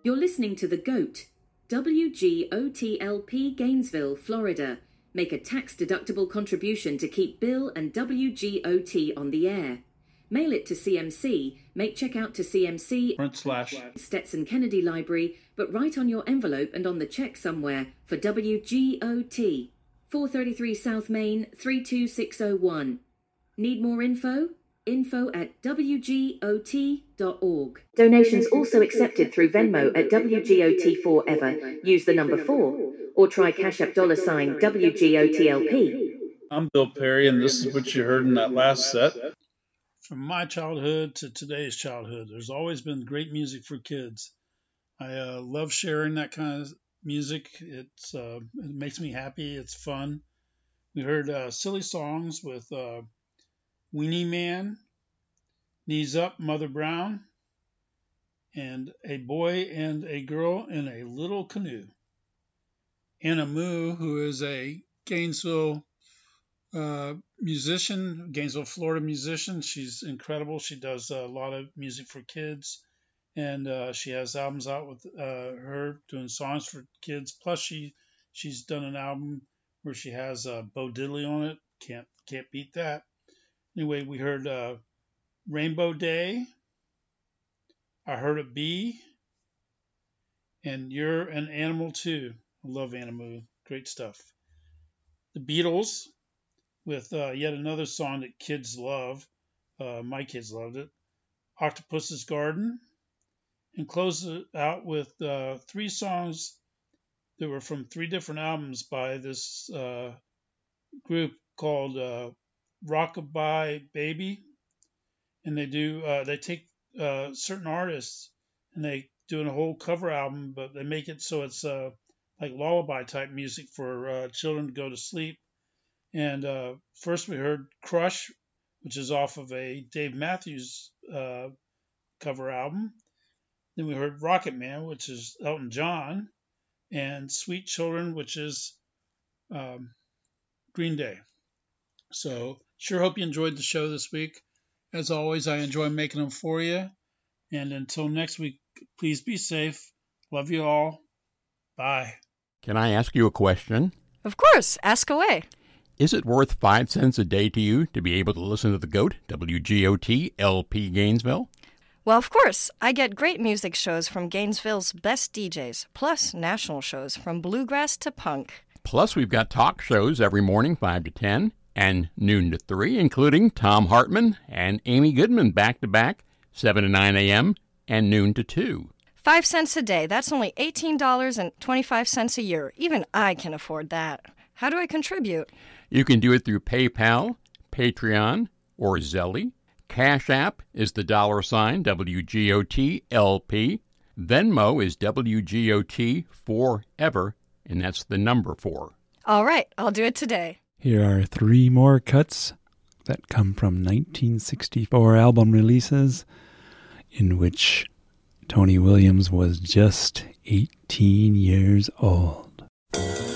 You're listening to The GOAT, WGOTLP Gainesville, Florida. Make a tax-deductible contribution to keep Bill and WGOT on the air. Mail it to CMC, make check out to CMC, Stetson Kennedy Library, but write on your envelope and on the check somewhere for WGOT. 433 South Main, 32601. Need more info? info@wgot.org. Donations also accepted through Venmo at WGOT Forever. Use the number 4 or try Cash App $ WGOTLP. I'm Bill Perry, and this is what you heard in that last set. From my childhood to today's childhood, there's always been great music for kids. I love sharing that kind of music. It makes me happy. It's fun. We heard Silly Songs with Weenie Man, Knees Up, Mother Brown, and A Boy and a Girl in a Little Canoe. Anna Moo, who is a Gainesville musician, Gainesville, Florida musician. She's incredible. She does a lot of music for kids, and she has albums out with her doing songs for kids. Plus, she's done an album where she has Bo Diddley on it. Can't beat that. Anyway, we heard Rainbow Day, I Heard It Be, and You're an Animal Too. I love Anna Moo. Great stuff. The Beatles with yet another song that kids love. My kids loved it. Octopus's Garden. And close it out with 3 songs that were from 3 different albums by this group called Rockabye Baby. And they take certain artists and they do a whole cover album, but they make it so it's like lullaby type music for children to go to sleep. And first we heard Crush, which is off of a Dave Matthews cover album. Then we heard Rocket Man, which is Elton John, and Sweet Children, which is Green Day. So sure hope you enjoyed the show this week. As always, I enjoy making them for you. And until next week, please be safe. Love you all. Bye. Can I ask you a question? Of course. Ask away. Is it worth 5 cents a day to you to be able to listen to the GOAT, WGOT, LP Gainesville? Well, of course. I get great music shows from Gainesville's best DJs, plus national shows from bluegrass to punk. Plus, we've got talk shows every morning, 5 to 10, and noon to 3, including Tom Hartman and Amy Goodman back-to-back, 7 to 9 a.m. and noon to 2. 5 cents a day. That's only $18.25 a year. Even I can afford that. How do I contribute? You can do it through PayPal, Patreon, or Zelle. Cash App is the $ WGOTLP. Venmo is WGOT Forever, and that's the number 4. All right, I'll do it today. Here are 3 more cuts that come from 1964 album releases in which Tony Williams was just 18 years old.